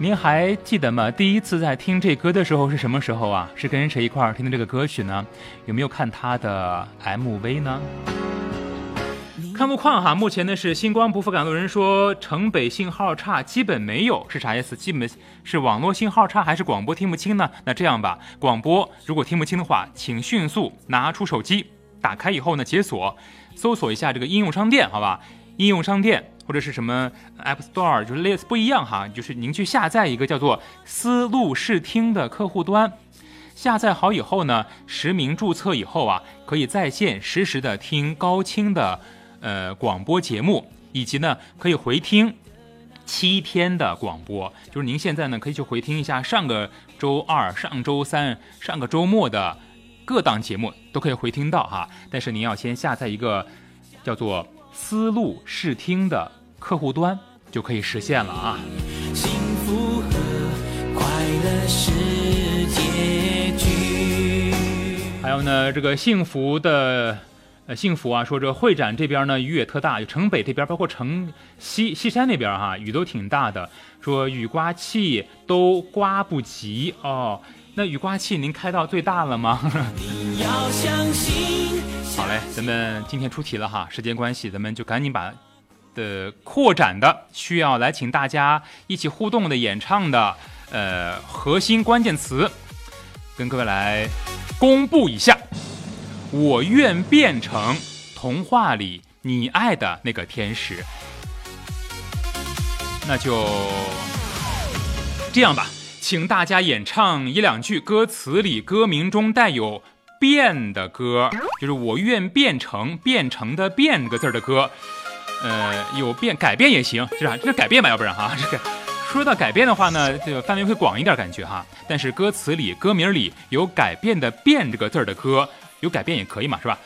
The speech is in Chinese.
您还记得吗？第一次在听这歌的时候是什么时候啊？是跟谁一块儿听的这个歌曲呢？有没有看他的 MV 呢？看路况哈，目前呢是星光不复赶路人说城北信号差，基本没有，是啥意思？基本是网络信号差还是广播听不清呢？那这样吧，广播如果听不清的话，请迅速拿出手机，打开以后呢解锁，搜索一下这个应用商店，好吧？应用商店或者是什么 App Store， 就是类似不一样哈，就是您去下载一个叫做思路视听的客户端。下载好以后呢，实名注册以后啊，可以在线实时的听高清的广播节目，以及呢可以回听7天的广播，就是您现在呢可以去回听一下上个周二、上周三、上个周末的各档节目都可以回听到哈。但是您要先下载一个叫做思路视听的客户端，就可以实现了啊。 幸福和快乐是结局。 还有呢，这个幸福啊，说这会展这边呢雨也特大，有城北这边，包括城西山那边哈，雨都挺大的，说雨刮器都刮不及哦。那雨刮器您开到最大了吗？ 你要相信。 好嘞，咱们今天出题了哈，时间关系，咱们就赶紧把扩展的需要来请大家一起互动的演唱的核心关键词，跟各位来公布一下。我愿变成童话里你爱的那个天使。那就这样吧，请大家演唱一两句歌词里歌名中带有变的歌，就是我愿变成的变这个字的歌。有改变也行，是吧？这改变吧，要不然哈，这个说到改变的话呢，这个范围会广一点感觉哈。但是歌词里歌名里有改变的变这个字的歌，有改变也可以嘛，是吧？